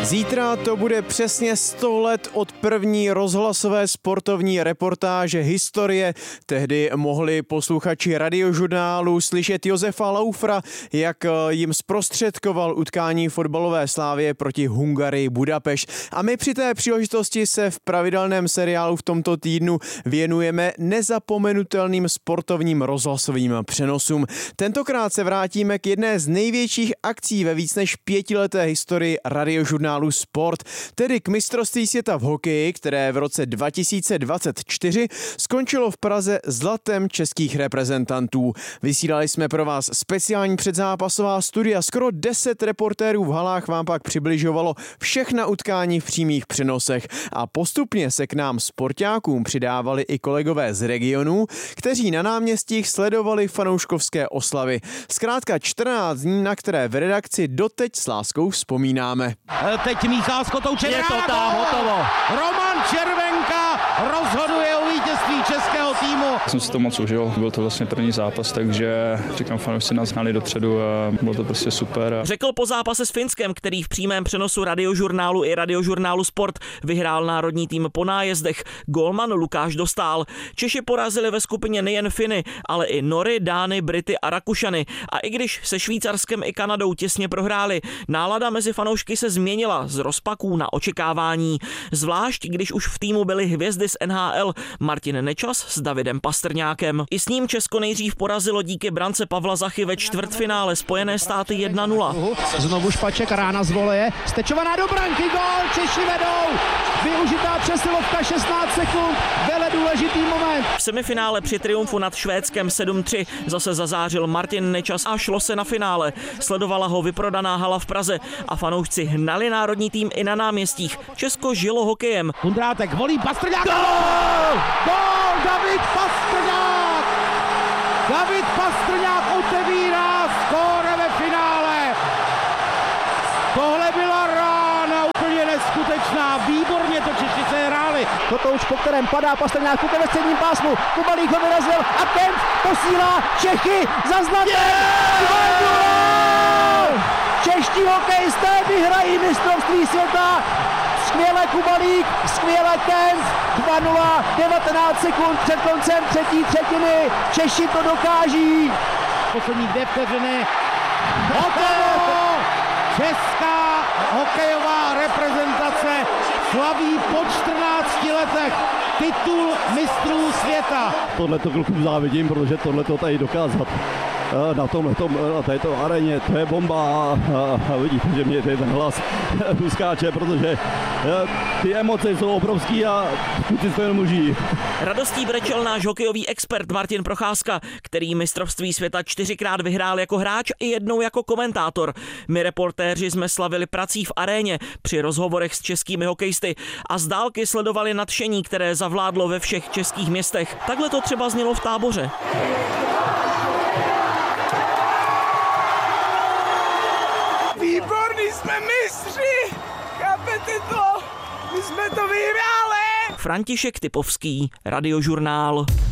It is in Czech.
Zítra to bude přesně 100 let od první rozhlasové sportovní reportáže historie. Tehdy mohli posluchači Radiožurnálu slyšet Josefa Laufra, jak jim zprostředkoval utkání fotbalové Slavie proti Hungarii Budapešť. A my při té příležitosti se v pravidelném seriálu v tomto týdnu věnujeme nezapomenutelným sportovním rozhlasovým přenosům. Tentokrát se vrátíme k jedné z největších akcí ve víc než 5leté historii Radiožurnálu Sport, tedy k mistrovství světa v hokeji, které v roce 2024 skončilo v Praze zlatem českých reprezentantů. Vysílali jsme pro vás speciální předzápasová studia. Skoro 10 reportérů v halách vám pak přibližovalo všechna utkání v přímých přenosech a postupně se k nám sportákům přidávali i kolegové z regionů, kteří na náměstích sledovali fanouškovské oslavy. Zkrátka 14 dní, na které v redakci doteď s láskou vzpomínáme. Teď Michal s kotoučem. Je to tam, hotovo. Roman Červenka rozhoduje o vítězství českého týmu. Jsem si to moc užil, byl to vlastně první zápas, takže říkám, fanoušci nás hnali dopředu a bylo to prostě super. Řekl po zápase s Finskem, který v přímém přenosu Radiožurnálu i Radiožurnálu Sport vyhrál národní tým po nájezdech. Gólman Lukáš Dostál. Češi porazili ve skupině nejen Finy, ale i Nory, Dány, Brity a Rakušany. A i když se Švýcarskem i Kanadou těsně prohráli, nálada mezi fanoušky se změnila z rozpaků na očekávání. Zvlášť, když už v týmu byly hvězdy z NHL Martin Nečas s Davidem Pastrňákem. I s ním Česko nejdřív porazilo díky brance Pavla Zachy ve čtvrtfinále Spojené státy 1-0. Znovu Špaček, rána z voleje, stečovaná do branky, gól, Češi vedou, využitá přesilovka 16 sekund, vele důležitý moment. V semifinále při triumfu nad Švédskem 7-3 zase zazářil Martin Nečas a šlo se na finále. Sledovala ho vyprodaná hala v Praze a fanoušci hnali národní tým i na náměstích. Česko žilo hokejem. Kundrátek volí Pastrňák. Gól! David Pastrňák! David Pastrňák otevírá skóre ve finále. Tohle byla rána úplně neskutečná. Výborně to Češi se hráli. Kotouč, po kterém padá Pastrňák ve středním pásmu. Kubalík ho vyrazil a Kempf posílá Čechy za zlatem. 2-0! Čeští hokejisté vyhrají mistrovství světa. Skvěle Kubalík, skvěle Kempf, 2-0, 19 sekund před koncem třetí třetiny. Češi to dokáží. Poslední 2 vteřiny. Hotovo! Česká hokejová reprezentace slaví po 14 letech titul mistrů světa. Tohleto klukům závidím, protože tohleto tady dokázat na této aréně, to je bomba a vidíte, že mě ten hlas uskáče, protože ty emoce jsou obrovský a kluci to jenom užijí. Radostí brečel náš hokejový expert Martin Procházka, který mistrovství světa 4krát vyhrál jako hráč i jednou jako komentátor. My reportéři jsme slavili prací v aréně při rozhovorech s českými hokejisty a z dálky sledovali nadšení, které zavládlo ve všech českých městech. Takhle to třeba znělo v Táboře. Výborný, jsme mistři! Chápete to? My jsme to vyhráli! František Typovský, Radiožurnál.